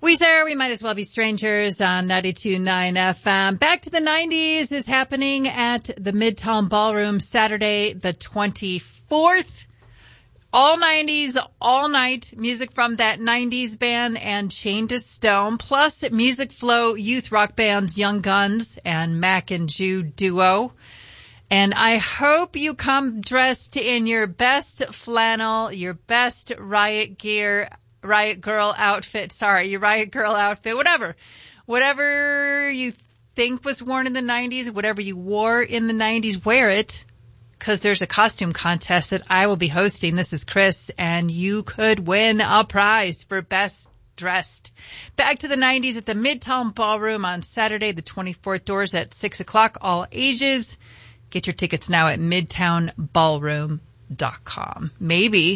Weezer, we might as well be strangers on 92.9 FM. Back to the 90s is happening at the Midtown Ballroom Saturday the 24th. All 90s, all night, music from that 90s band and Chained to Stone, plus Music Flow youth rock bands Young Guns and Mac and Jew duo. And I hope you come dressed in your best flannel, your best Riot Girl outfit, whatever you think was worn in the 90s, whatever you wore in the 90s, wear it, because there's a costume contest that I will be hosting. This is Chris, and you could win a prize for best dressed. Back to the 90s at the Midtown Ballroom on Saturday the 24th, doors at 6 o'clock, all ages. Get your tickets now at midtownballroom.com. Maybe